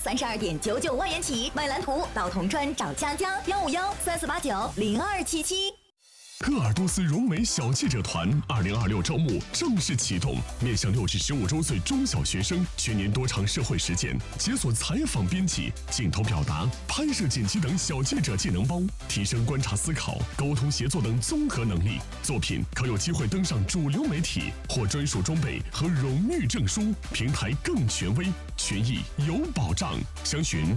32.99万元起，买蓝图到铜川找佳佳15134890277。 鄂尔多斯融美小记者团2026招募正式启动，面向6至15周岁中小学生，全年多场社会实践，解锁采访编辑、镜头表达、拍摄剪辑等小记者技能包，提升观察思考、沟通协作等综合能力。作品可有机会登上主流媒体，获专属装备和荣誉证书，平台更权威，权益有保障。详询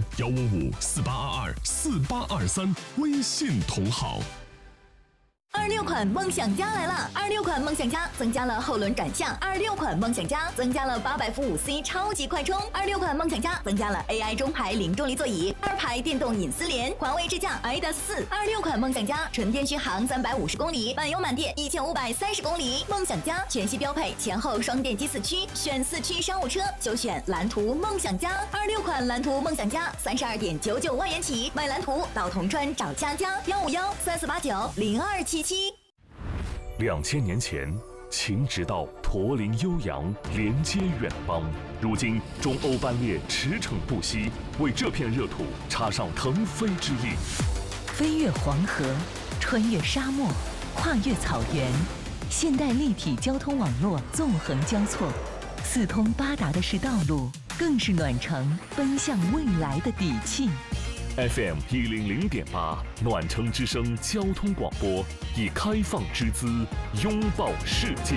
15548224823，微信同号。 26款梦想家来了！26款梦想家增加了后轮转向，26款梦想家增加了800伏5C 超级快充，26款梦想家增加了 AI 中排零重力座椅，2排电动隐私帘，环卫支架 iDAS4。26款梦想家纯电续航350公里，满油满电1530公里。梦想家全系标配前后双电机4驱，选4驱商务车就选蓝图梦想家。26款蓝图梦想家32.99万元起，买蓝图到铜川找佳佳15134890277。 2000年前，秦直道驼铃悠扬，连接远邦。如今，中欧班列驰骋不息，为这片热土插上腾飞之翼。 飞越黄河，穿越沙漠，跨越草原，现代立体交通网络纵横交错，四通八达的是道路，更是暖城奔向未来的底气。 FM 100.8暖城之声交通广播，以开放之姿拥抱世界。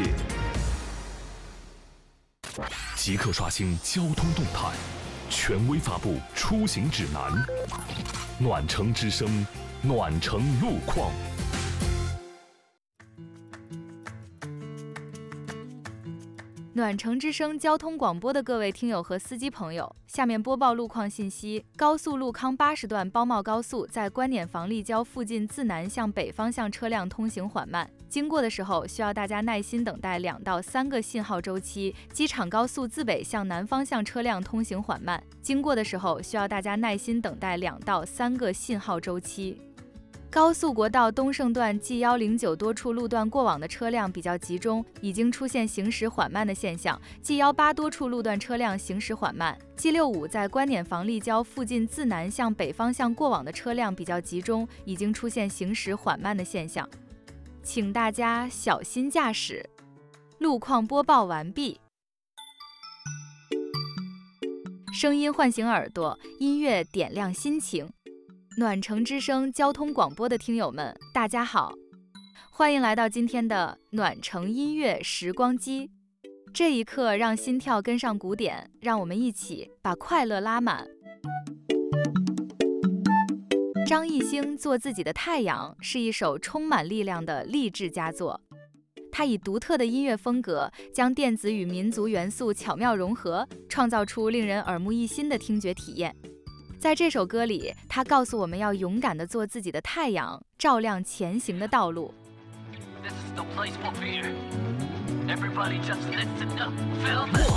即刻刷新交通动态，权威发布出行指南。暖城之声，暖城路况。 暖城之声交通广播的各位听友和司机朋友，下面播报路况信息。高速路康80段包茂高速在观碾房立交附近自南向北方向车辆通行缓慢，经过的时候需要大家耐心等待2到3个信号周期。机场高速自北向南方向车辆通行缓慢，经过的时候需要大家耐心等待2到3个信号周期。高速国道东胜段 G109多处路段过往的车辆比较集中，已经出现行驶缓慢的现象。G18多处路段车辆行驶缓慢。G65在观碾房立交附近自南向北方向过往的车辆比较集中，已经出现行驶缓慢的现象，请大家小心驾驶。路况播报完毕。声音唤醒耳朵，音乐点亮心情。暖城之声交通广播的听友们，大家好，欢迎来到今天的暖城音乐时光机。这一刻让心跳跟上鼓点，让我们一起把快乐拉满。张艺兴《做自己的太阳》是一首充满力量的励志佳作，他以独特的音乐风格，将电子与民族元素巧妙融合，创造出令人耳目一新的听觉体验。在这首歌里，他告诉我们要勇敢地做自己的太阳，照亮前行的道路。 This is the place for fear. Everybody just listen up, feel this.